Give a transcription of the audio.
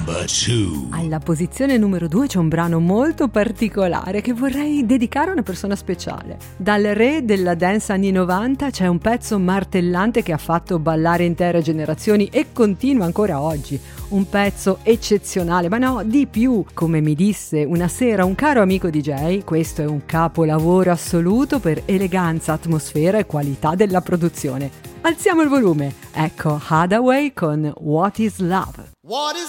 number 2. Alla posizione numero 2 c'è un brano molto particolare che vorrei dedicare a una persona speciale. Dal re della dance anni 90 c'è un pezzo martellante che ha fatto ballare intere generazioni e continua ancora oggi. Un pezzo eccezionale, ma no, di più. Come mi disse una sera un caro amico DJ, questo è un capolavoro assoluto per eleganza, atmosfera e qualità della produzione. Alziamo il volume. Ecco Hathaway con What is Love. What is